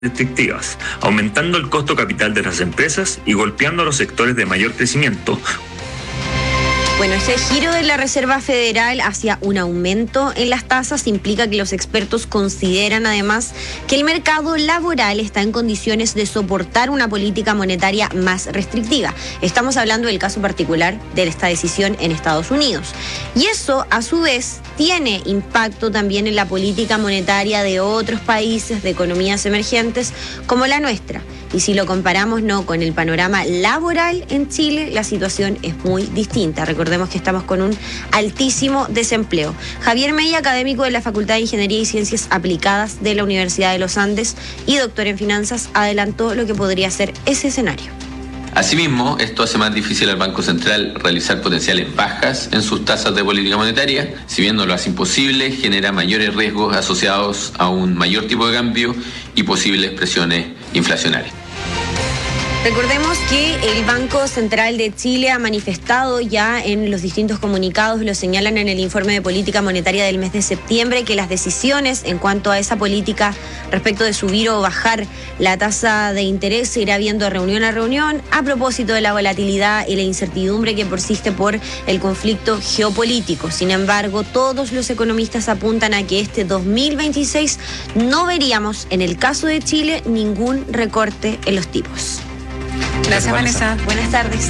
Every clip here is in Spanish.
restrictivas, aumentando el costo capital de las empresas y golpeando a los sectores de mayor crecimiento. Bueno, ese giro de la Reserva Federal hacia un aumento en las tasas implica que los expertos consideran además que el mercado laboral está en condiciones de soportar una política monetaria más restrictiva. Estamos hablando del caso particular de esta decisión en Estados Unidos. Y eso, a su vez, tiene impacto también en la política monetaria de otros países de economías emergentes como la nuestra. Y si lo comparamos con el panorama laboral en Chile, la situación es muy distinta. Recordemos que estamos con un altísimo desempleo. Javier Mella, académico de la Facultad de Ingeniería y Ciencias Aplicadas de la Universidad de los Andes y doctor en finanzas, adelantó lo que podría ser ese escenario. Asimismo, esto hace más difícil al Banco Central realizar potenciales bajas en sus tasas de política monetaria. Si bien no lo hace imposible, genera mayores riesgos asociados a un mayor tipo de cambio y posibles presiones inflacionarias. Recordemos que el Banco Central de Chile ha manifestado ya en los distintos comunicados, lo señalan en el informe de política monetaria del mes de septiembre, que las decisiones en cuanto a esa política respecto de subir o bajar la tasa de interés se irá viendo reunión a reunión a propósito de la volatilidad y la incertidumbre que persiste por el conflicto geopolítico. Sin embargo, todos los economistas apuntan a que este 2026 no veríamos, en el caso de Chile, ningún recorte en los tipos. Gracias, Vanessa. Buenas tardes.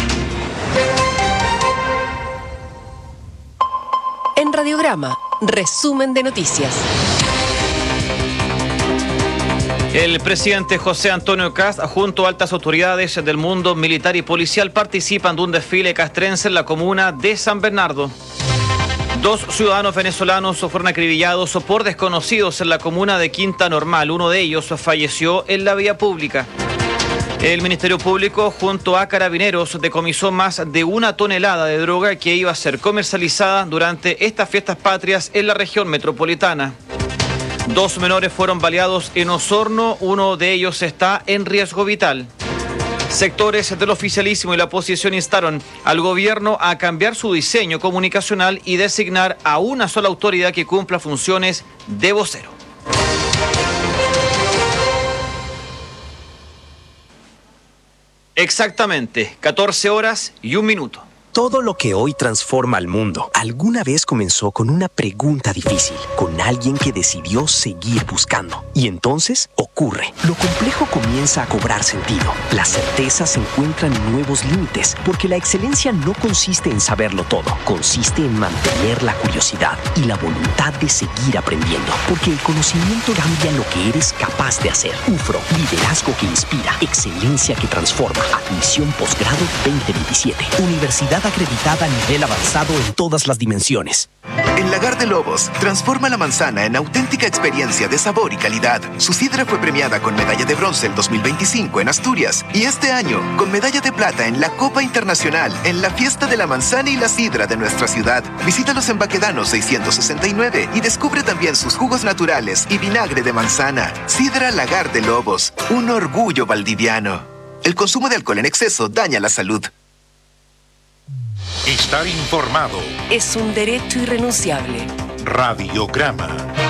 En Radiograma, resumen de noticias. El presidente José Antonio Kast, junto a altas autoridades del mundo militar y policial, participan de un desfile castrense en la comuna de San Bernardo. 2 ciudadanos venezolanos fueron acribillados por desconocidos en la comuna de Quinta Normal. Uno de ellos falleció en la vía pública. El Ministerio Público, junto a Carabineros, decomisó más de 1 tonelada de droga que iba a ser comercializada durante estas fiestas patrias en la región metropolitana. 2 menores fueron baleados en Osorno, uno de ellos está en riesgo vital. Sectores del oficialismo y la oposición instaron al gobierno a cambiar su diseño comunicacional y designar a una sola autoridad que cumpla funciones de vocero. Exactamente, 14 horas y 1 minuto. Todo lo que hoy transforma al mundo alguna vez comenzó con una pregunta difícil, con alguien que decidió seguir buscando. Y entonces ocurre. Lo complejo comienza a cobrar sentido. Las certezas encuentran nuevos límites, porque la excelencia no consiste en saberlo todo, consiste en mantener la curiosidad y la voluntad de seguir aprendiendo, porque el conocimiento cambia lo que eres capaz de hacer. UFRO, liderazgo que inspira, excelencia que transforma. Admisión posgrado 2027. Universidad acreditada a nivel avanzado en todas las dimensiones. En Lagar de Lobos, transforma la manzana en auténtica experiencia de sabor y calidad. Su sidra fue premiada con medalla de bronce el 2025 en Asturias y este año con medalla de plata en la Copa Internacional en la Fiesta de la Manzana y la Sidra de nuestra ciudad. Visítalos en Baquedano 669 y descubre también sus jugos naturales y vinagre de manzana. Sidra Lagar de Lobos, un orgullo valdiviano. El consumo de alcohol en exceso daña la salud. Estar informado Es un derecho irrenunciable. Radiograma.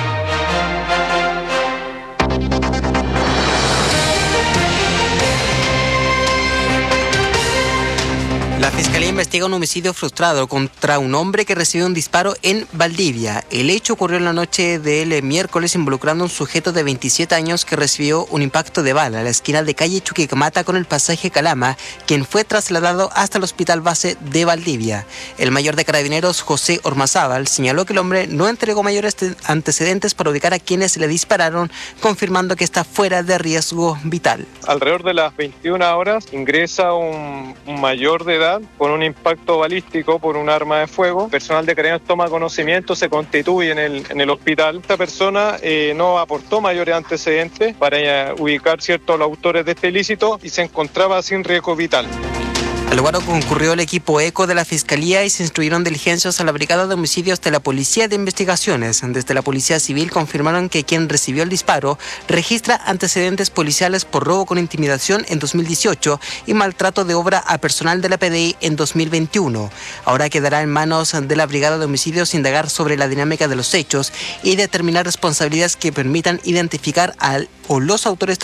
La Fiscalía investiga un homicidio frustrado contra un hombre que recibió un disparo en Valdivia. El hecho ocurrió en la noche del miércoles involucrando a un sujeto de 27 años que recibió un impacto de bala a la esquina de calle Chuquicamata con el pasaje Calama, quien fue trasladado hasta el hospital base de Valdivia. El mayor de Carabineros, José Ormazábal, señaló que el hombre no entregó mayores antecedentes para ubicar a quienes le dispararon, confirmando que está fuera de riesgo vital. Alrededor de las 21 horas ingresa un mayor de edad con un impacto balístico por un arma de fuego. El personal de Carabineros toma conocimiento, se constituye en el hospital. Esta persona no aportó mayores antecedentes para ubicar los autores de este ilícito y se encontraba sin riesgo vital. Al lugar concurrió el equipo ECO de la Fiscalía y se instruyeron diligencias a la Brigada de Homicidios de la Policía de Investigaciones. Desde la Policía Civil confirmaron que quien recibió el disparo registra antecedentes policiales por robo con intimidación en 2018 y maltrato de obra a personal de la PDI en 2021. Ahora quedará en manos de la Brigada de Homicidios indagar sobre la dinámica de los hechos y determinar responsabilidades que permitan identificar al o los autores